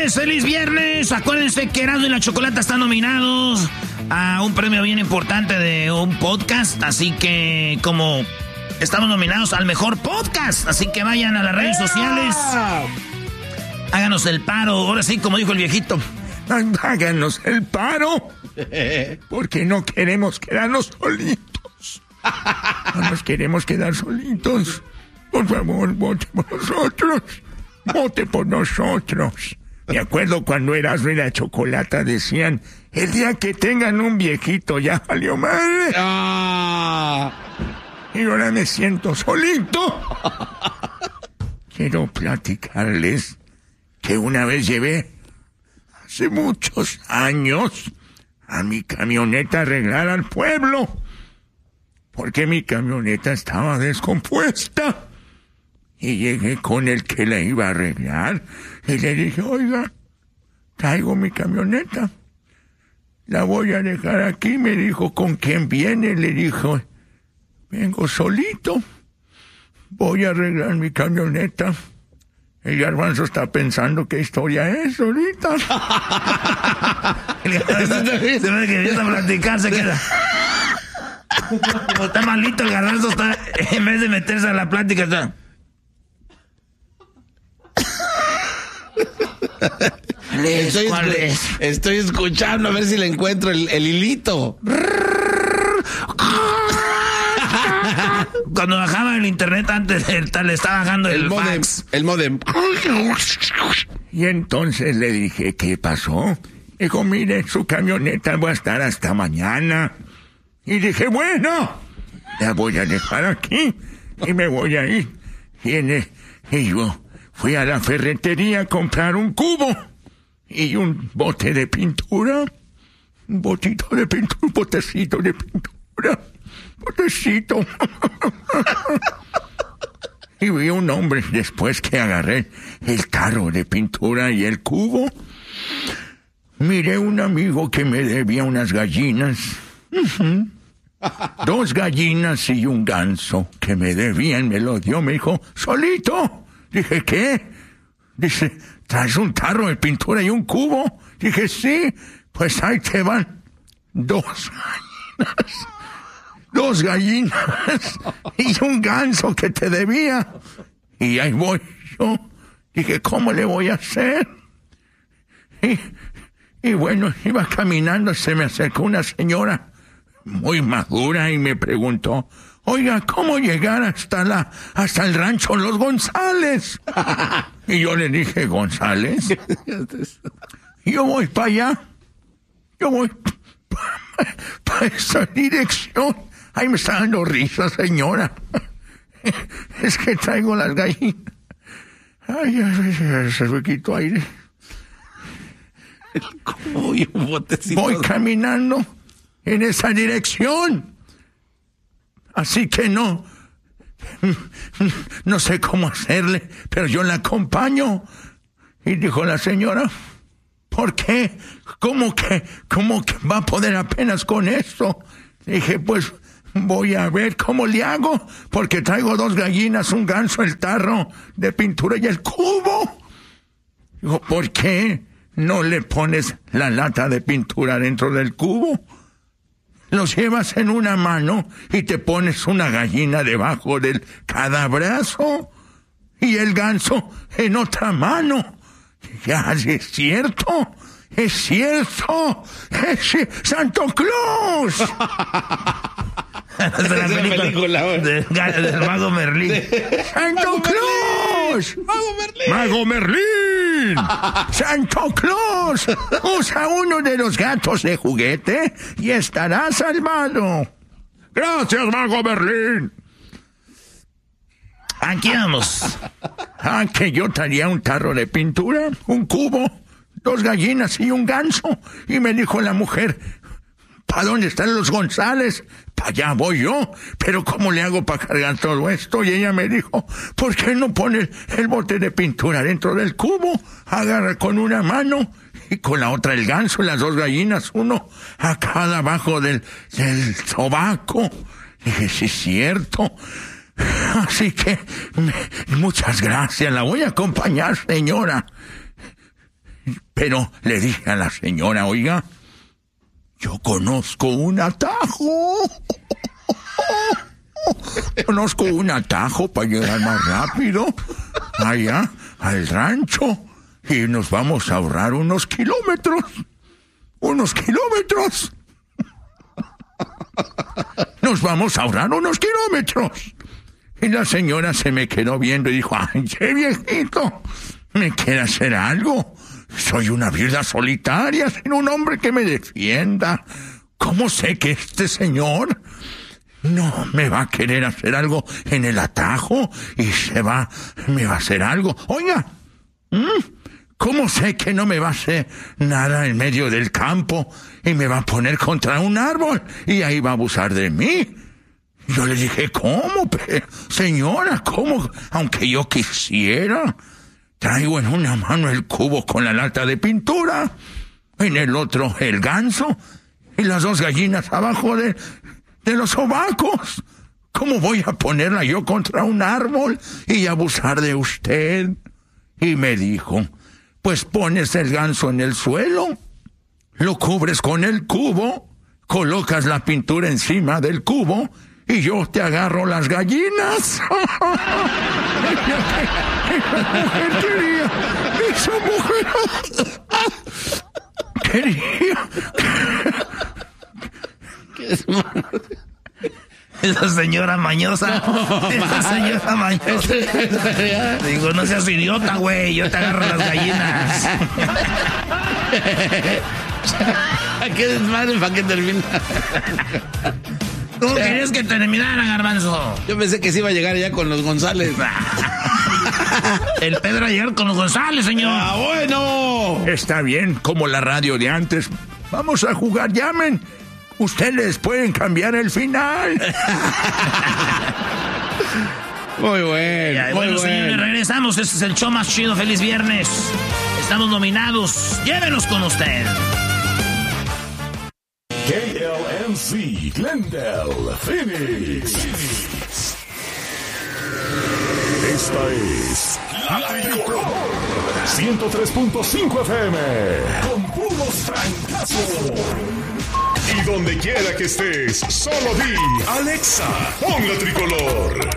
¡Feliz viernes! Acuérdense que Erasmo y la Chocolata están nominados a un premio bien importante de un podcast. Así que, como estamos nominados al mejor podcast, así que vayan a las redes sociales. Háganos el paro. Ahora sí, como dijo el viejito. Háganos el paro. Porque no queremos quedarnos solitos. No nos queremos quedar solitos. Por favor, vote por nosotros. Vote por nosotros. Me acuerdo cuando Erasmo y la Chocolata decían: el día que tengan un viejito ya valió madre. Y ahora me siento solito. Quiero platicarles que una vez llevé, hace muchos años, a mi camioneta a arreglar al pueblo. Porque mi camioneta estaba descompuesta. Y llegué con el que la iba a arreglar y le dije: oiga, traigo mi camioneta, la voy a dejar aquí. Me dijo: ¿con quién viene? Le dijo: vengo solito, voy a arreglar mi camioneta. El Garbanzo está pensando qué historia es ahorita. Se ve que empieza a platicar, se queda. Como está malito el Garbanzo, está, en vez de meterse a la plática, está... Estoy escuchando a ver si le encuentro el hilito. Cuando bajaba el internet antes, le estaba bajando el fax. El modem. Y entonces le dije: ¿qué pasó? Dijo: mire, su camioneta va a estar hasta mañana. Y dije: bueno, la voy a dejar aquí y me voy a ir. Y yo fui a la ferretería a comprar un cubo y un bote de pintura. Un botito de pintura, un botecito de pintura. Botecito. Y vi un hombre después que agarré el tarro de pintura y el cubo. Miré un amigo que me debía unas gallinas. 2 gallinas y un ganso que me debían, me lo dio. Me dijo: solito. Dije: ¿qué? Dice: ¿traes un tarro de pintura y un cubo? Dije: sí. Pues ahí te van 2 gallinas. 2 gallinas y un ganso que te debía. Y ahí voy yo. Dije: ¿cómo le voy a hacer? Y bueno, iba caminando, se me acercó una señora muy madura y me preguntó: oiga, ¿cómo llegar hasta el rancho Los González? Y yo le dije: ¿González? Yo voy para allá. Yo voy para esa dirección. Ahí me está dando risa, señora. Es que traigo las gallinas. Ay, se me quitó aire. Voy caminando en esa dirección. Así que no sé cómo hacerle, pero yo la acompaño. Y dijo la señora: ¿por qué? ¿Cómo que va a poder apenas con esto? Dije: pues voy a ver cómo le hago, porque traigo 2 gallinas, un ganso, el tarro de pintura y el cubo. Dijo: ¿por qué no le pones la lata de pintura dentro del cubo? Los llevas en una mano y te pones una gallina debajo de cada brazo y el ganso en otra mano. Ya, es cierto, es cierto, ¡Santo Claus! De la película del Mago Merlín. ¡Santo Claus! ¡Mago Merlín! ¡Santo Claus! Usa uno de los gatos de juguete y estará salvado. ¡Gracias, Mago Merlín! Aquí vamos. Que yo traía un tarro de pintura, un cubo, 2 gallinas y un ganso. Y me dijo la mujer: ¿para dónde están los González? Para allá voy yo. Pero ¿cómo le hago para cargar todo esto? Y ella me dijo: ¿por qué no pone el bote de pintura dentro del cubo? Agarra con una mano y con la otra el ganso y las 2 gallinas, uno a cada abajo del sobaco. Dije: sí, es cierto. Así que muchas gracias, la voy a acompañar, señora. Pero le dije a la señora, oiga, yo conozco un atajo. Conozco un atajo para llegar más rápido allá al rancho y nos vamos a ahorrar unos kilómetros. Nos vamos a ahorrar unos kilómetros. Y la señora se me quedó viendo y dijo, ay, che viejito, ¿me quiere hacer algo? Soy una viuda solitaria, sin un hombre que me defienda. ¿Cómo sé que este señor no me va a querer hacer algo en el atajo y me va a hacer algo? Oiga, ¿cómo sé que no me va a hacer nada en medio del campo y me va a poner contra un árbol y ahí va a abusar de mí? Yo le dije, ¿cómo? Señora, ¿cómo? Aunque yo quisiera. Traigo en una mano el cubo con la lata de pintura, en el otro el ganso y las 2 gallinas abajo de los sobacos. ¿Cómo voy a ponerla yo contra un árbol y abusar de usted? Y me dijo, pues pones el ganso en el suelo, lo cubres con el cubo, colocas la pintura encima del cubo y yo te agarro las gallinas. Esa mujer quería. Esa señora mañosa. Esa señora mañosa. Digo, no seas idiota, güey. Yo te agarro las gallinas. ¿Qué desmadre para que termine? ¿Cómo querías que terminara, Garbanzo? Yo pensé que se iba a llegar ya con los González. El Pedro a llegar con los González, señor. ¡Ah, bueno! Está bien, como la radio de antes. Vamos a jugar, llamen. Ustedes pueden cambiar el final. Muy bueno, ya, muy bueno, señores, regresamos. Este es el show más chido. Feliz viernes. Estamos nominados. Llévenos con usted. KLMC, Glendale, Phoenix. Esta es La Tricolor 103.5 FM con puros francazos. Y donde quiera que estés, solo di Alexa, pon La Tricolor.